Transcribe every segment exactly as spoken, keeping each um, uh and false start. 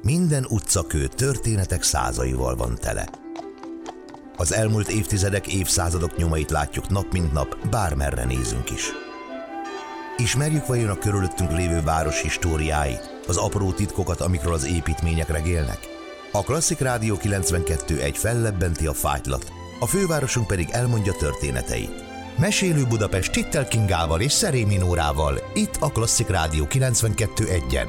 Minden utcakő történetek százaival van tele. Az elmúlt évtizedek, évszázadok nyomait látjuk nap mint nap, bármerre nézünk is. Ismerjük vajon a körülöttünk lévő város históriáit, az apró titkokat, amikről az építmények regélnek? A Klasszik Rádió kilencvenkettő egy fellebbenti a fájtlat, a fővárosunk pedig elmondja történeteit. Mesélő Budapest Tittel Kingával és Szerémi Nórával, itt a Klasszik Rádió kilencvenkettő egyen.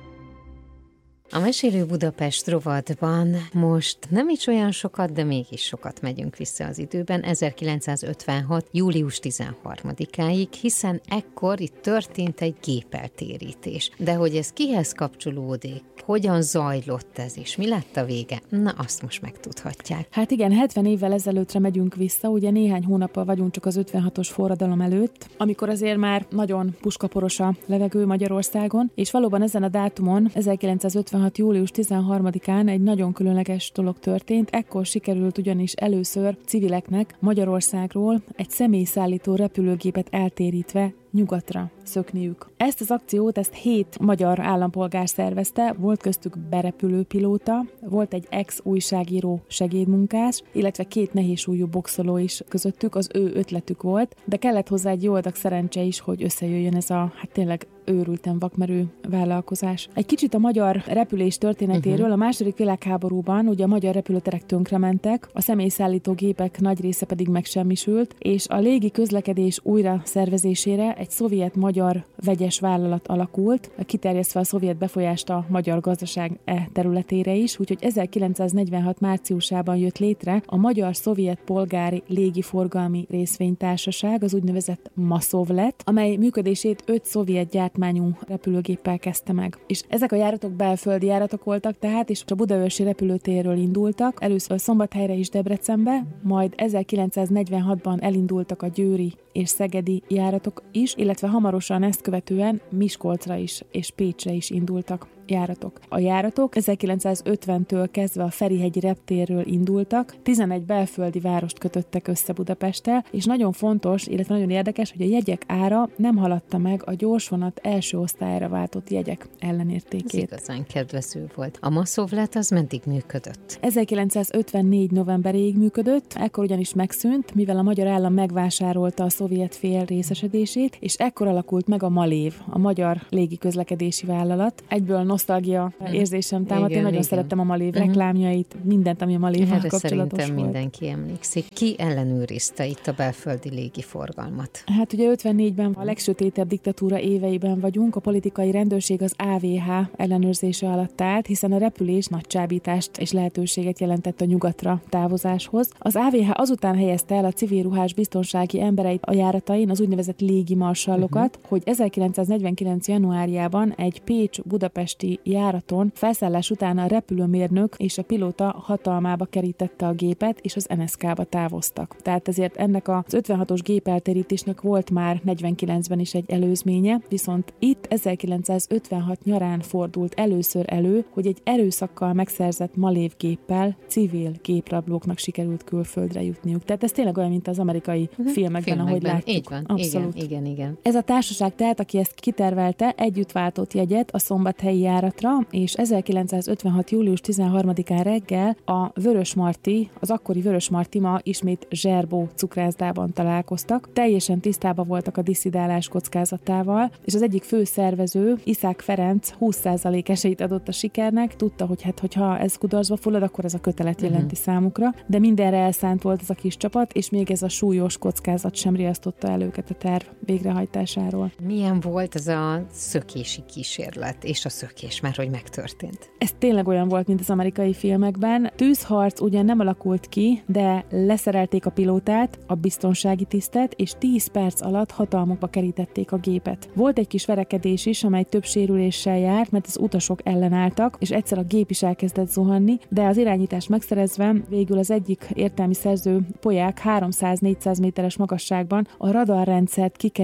A Mesélő Budapest rovatban most nem is olyan sokat, de mégis sokat megyünk vissza az időben, ezerkilencszázötvenhat. július tizenharmadikáig, hiszen ekkor itt történt egy gépeltérítés. De hogy ez kihez kapcsolódik, hogyan zajlott ez, és mi lett a vége? Na, azt most megtudhatják. Hát igen, hetven évvel ezelőttre megyünk vissza, ugye néhány hónappal vagyunk csak az ötvenhatos forradalom előtt, amikor azért már nagyon puskaporos a levegő Magyarországon, és valóban ezen a dátumon, ezerkilencszázötvenhat. július tizenharmadikán egy nagyon különleges dolog történt. Ekkor sikerült ugyanis először civileknek Magyarországról egy személyszállító repülőgépet eltérítve nyugatra szökniük. Ezt az akciót, ezt hét magyar állampolgár szervezte, volt köztük berepülő pilóta, volt egy ex-újságíró segédmunkás, illetve két nehézsúlyú boxoló is közöttük, az ő ötletük volt, de kellett hozzá egy jó adag szerencse is, hogy összejöjjön ez a, hát tényleg őrülten vakmerő vállalkozás. Egy kicsit a magyar repülés történetéről. Uh-huh. A második világháborúban ugye a magyar repülőterek tönkrementek, a személyszállító gépek nagy része pedig megsemmisült, és a légi közlekedés újra szervezésére egy szovjet-magyar vegyes vállalat alakult, kiterjesztve a szovjet befolyást a magyar gazdaság e területére is, úgyhogy ezerkilencszáznegyvenhat márciusában jött létre a Magyar-Szovjet Polgári Légiforgalmi Részvénytársaság, az úgynevezett Maszovlet, amely működését öt szovjet gyártmányú repülőgéppel kezdte meg. És ezek a járatok belföldi járatok voltak tehát, és a budaörsi repülőtérről indultak, először Szombathelyre és Debrecenbe, majd ezerkilencszáznegyvenhatban elindultak a győri és szegedi járatok is, illetve hamarosan ezt követően Miskolcra is és Pécsre is indultak járatok. A járatok ezerkilencszázötventől kezdve a Ferihegyi reptérről indultak, tizenegy belföldi várost kötöttek össze Budapesttel, és nagyon fontos, illetve nagyon érdekes, hogy a jegyek ára nem haladta meg a gyorsvonat első osztályra váltott jegyek ellenértékét. Ez igazán kedvező volt. A Maszovlet az meddig működött? ezerkilencszázötvennégy novemberéig működött, ekkor ugyanis megszűnt, mivel a magyar állam megvásárolta a szovjet fél részesedését, és ekkor alakult meg a Malév, a Magyar Légiközlekedési Vállalat. Egyből nosztalgia érzésem támad. Én nagyon igen. szerettem a Malév uh-huh. reklámjait, mindent, ami a Malévval kapcsolatos szerintem volt. Mindenki emlékszik. Ki ellenőrizte itt a belföldi légiforgalmat? Hát ugye ötvennégyben a legsötétebb diktatúra éveiben vagyunk, a politikai rendőrség az á vé há ellenőrzése alatt állt, hiszen a repülés nagy csábítást és lehetőséget jelentett a nyugatra távozáshoz. Az á vé há azután helyezte el a civil ruhás biztonsági embereit a járatain, az úgynevezett légimarsallokat, uh-huh. hogy ezerkilencszáznegyvenkilenc januárjában egy Pécs-Budapesti járaton felszállás után a repülőmérnök és a pilóta hatalmába kerítette a gépet, és az en es ká-ba távoztak. Tehát ezért ennek az ötvenhatos gépeltérítésnek volt már negyvenkilencben is egy előzménye, viszont itt ezerkilencszázötvenhat nyarán fordult először elő, hogy egy erőszakkal megszerzett Malév géppel civil géprablóknak sikerült külföldre jutniuk. Tehát ez tényleg olyan, mint az amerikai uh-huh. filmekben, filmekben, ahogy látjuk. Így van. Abszolút. Igen, igen, igen. Ez a társaság tehát, aki ezt kitervelte, együtt váltott jegyet a szombathelyi járatra, és ezerkilencszázötvenhat július tizenharmadikán reggel a Vörösmarty, az akkori Vörösmarty, ma ismét Zserbó cukrászdában találkoztak. Teljesen tisztában voltak a disszidálás kockázatával, és az egyik fő szervező, Iszák Ferenc húsz százalék esélyt adott a sikernek, tudta, hogy hát, hogyha ez kudarcba fullad, akkor ez a kötelet jelenti uh-huh. számukra, de mindenre elszánt volt ez a kis csapat, és még ez a súlyos kockázat sem riasztotta el őket a terv végrehajtásáról. Milyen volt ez a szökési kísérlet, és a szökés már, hogy megtörtént? Ez tényleg olyan volt, mint az amerikai filmekben. Tűzharc ugyan nem alakult ki, de leszerelték a pilótát, a biztonsági tisztet, és tíz perc alatt hatalmukba kerítették a gépet. Volt egy kis verekedés is, amely több sérüléssel járt, mert az utasok ellenálltak, és egyszer a gép is elkezdett zuhanni, de az irányítást megszerezve végül az egyik értelmi szerző Poják háromszáz-négyszáz méteres magasságban a radarrendszert kikerül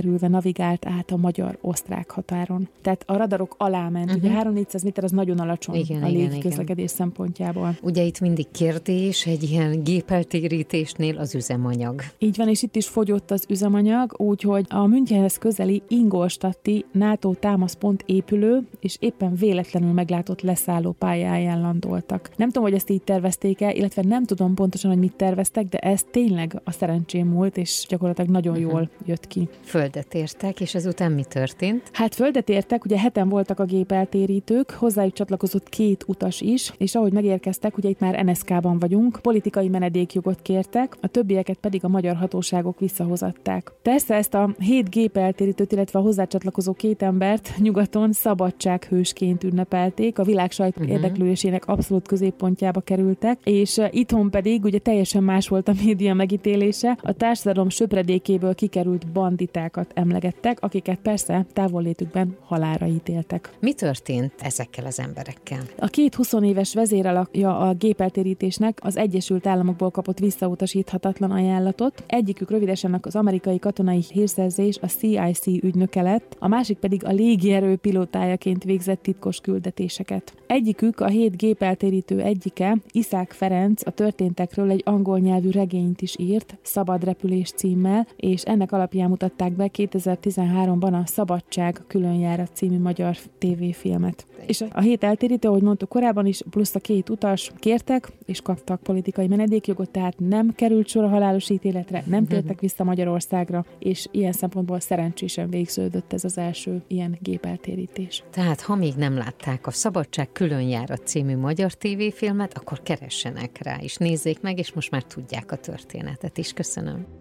kerülve navigált át a magyar-osztrák határon. Tehát a radarok alá ment. Uh-huh. Ugye három-négyszáz méter az nagyon alacsony igen, a légiközlekedés szempontjából. Ugye itt mindig kérdés egy ilyen gépeltérítésnél az üzemanyag. Így van, és itt is fogyott az üzemanyag, úgyhogy a Münchenhez közeli Ingolstadti NATO támaszpont épülő, és éppen véletlenül meglátott leszálló pályáján landoltak. Nem tudom, hogy ezt így tervezték-e, illetve nem tudom pontosan, hogy mit terveztek, de ez tényleg a szerencsém múlt, és gyakorlatilag nagyon uh-huh. jól jött ki. Földet értek, és ezután mi történt? Hát földet értek, ugye heten voltak a gépeltérítők, hozzájuk csatlakozott két utas is, és ahogy megérkeztek, ugye itt már en es ká-ban vagyunk, politikai menedékjogot kértek, a többieket pedig a magyar hatóságok visszahozatták. Persze ezt a hét gépeltérítőt, illetve a hozzácsatlakozó két embert nyugaton szabadsághősként ünnepelték, a világ sajtó uh-huh. érdeklődésének abszolút középpontjába kerültek, és itthon pedig ugye teljesen más volt a média megítélése, a társadalom söpredékéből kikerült banditákat emlegettek, akiket persze távollétükben halálra ítéltek. Mi történt ezekkel az emberekkel? A két huszonéves vezéralakja a gépeltérítésnek az Egyesült Államokból kapott visszautasíthatatlan ajánlatot. Egyikük rövidesen az amerikai katonai hírszerzés, a cé i cé ügynöke lett, a másik pedig a légierő pilótájaként végzett titkos küldetéseket. Egyikük, a hét gépeltérítő egyike, Iszák Ferenc a történtekről egy angol nyelvű regényt is írt, Szabad repülés címmel, és ennek alapján mutatták be kétezer-tizenháromban a Szabadság különjárat című magyar tévéfilmet. És a hét eltérítő, ahogy mondtuk korábban is, plusz a két utas kértek, és kaptak politikai menedékjogot, tehát nem került sor a halálos ítéletre, nem tértek vissza Magyarországra, és ilyen szempontból szerencsésen végződött ez az első ilyen gépeltérítés. Tehát ha még nem látták a Szabadság különjárat című magyar tévéfilmet, akkor keressenek rá, és nézzék meg, és most már tudják a történetet is. Köszönöm.